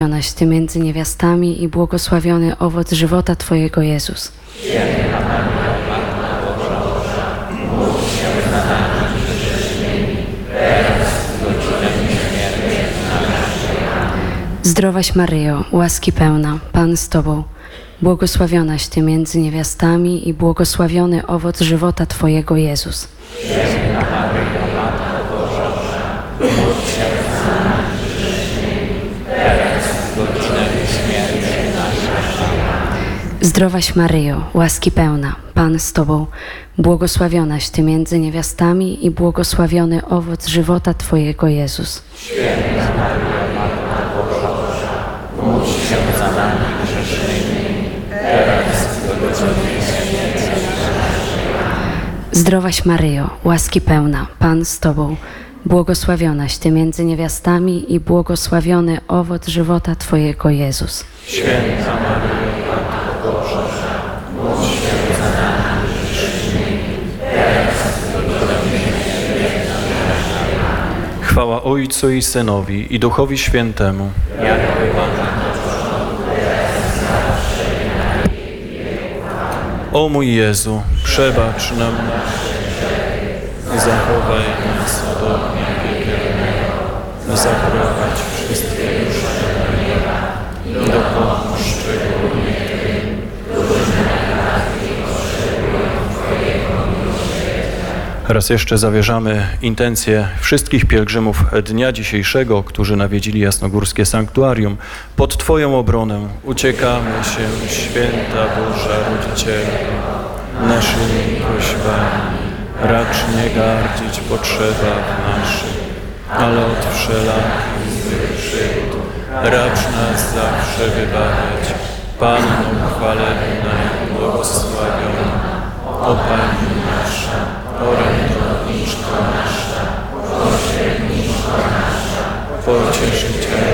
Błogosławionaś Ty między niewiastami i błogosławiony owoc żywota Twojego, Jezus. Zdrowaś Maryjo, łaski pełna, Pan z Tobą, błogosławionaś Ty między niewiastami i błogosławiony owoc żywota Twojego, Jezus. Zdrowaś Maryjo, łaski pełna, Pan z Tobą, błogosławionaś Ty między niewiastami i błogosławiony owoc żywota Twojego, Jezus. Święta Maryjo, Matko Boża, módl się za nami grzesznymi, teraz i w godzinę śmierci naszej. Zdrowaś Maryjo, łaski pełna, Pan z Tobą, błogosławionaś Ty między niewiastami i błogosławiony owoc żywota Twojego, Jezus. Święta Maryjo, Matko Boża, módl się za nami grzesznymi, teraz i w godzinę śmierci naszej. Chwała Ojcu i Synowi i Duchowi Świętemu. Jak była na O mój Jezu, przebacz nam nasze grzechy i zachowaj nas od ognia piekielnego. Zaprowadź wszystkie dusze do nieba i dopomóż szczególnie tym, którzy najbardziej potrzebują Twojego miłosierdzia. Raz jeszcze zawierzamy intencje wszystkich pielgrzymów dnia dzisiejszego, którzy nawiedzili Jasnogórskie Sanktuarium. Pod Twoją obronę uciekamy się, Święta Boża Rodzicielko, naszymi prośbami. Racz nie gardzić potrzebach naszych, ale od wszelakich złych przygód racz nas zawsze wybawiać. Panno chwalebna i błogosławiona, o Pani nasza, orędowniczko nasza, pośredniczko nasza, pocieszycielko